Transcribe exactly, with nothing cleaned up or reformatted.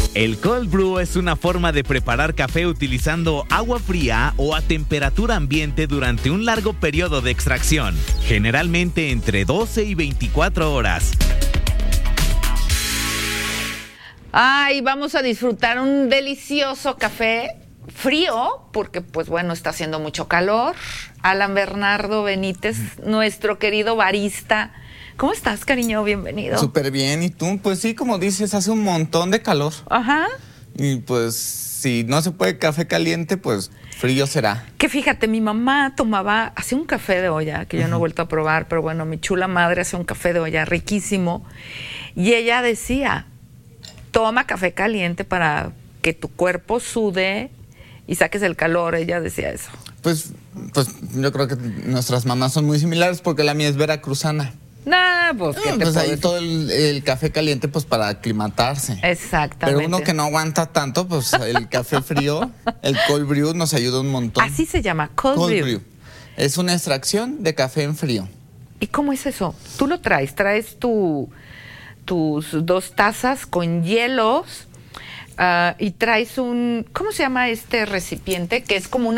El cold brew es una forma de preparar café utilizando agua fría o a temperatura ambiente durante un largo periodo de extracción, generalmente entre doce y veinticuatro horas. Ay, vamos a disfrutar un delicioso café frío, porque pues bueno, está haciendo mucho calor. Alan Bernardo Benítez, nuestro querido barista. ¿Cómo estás, cariño? Bienvenido. Súper bien. ¿Y tú? Pues sí, como dices, hace un montón de calor. Ajá. Y pues si no se puede café caliente, pues frío será. Que fíjate, mi mamá tomaba, hacía un café de olla, que yo no he vuelto a probar, pero bueno, mi chula madre hacía un café de olla riquísimo. Y ella decía, toma café caliente para que tu cuerpo sude y saques el calor. Ella decía eso. Pues, pues yo creo que nuestras mamás son muy similares porque la mía es veracruzana. Nah, pues, ¿qué No, te pues ahí puedes... todo el, el café caliente pues para aclimatarse. Exactamente. Pero uno que no aguanta tanto, pues el café frío, el cold brew nos ayuda un montón. Así se llama, cold, Cold brew. brew. Es una extracción de café en frío. ¿Y cómo es eso? Tú lo traes, traes tu, tus dos tazas con hielos uh, y traes un, ¿cómo se llama este recipiente? Que es como una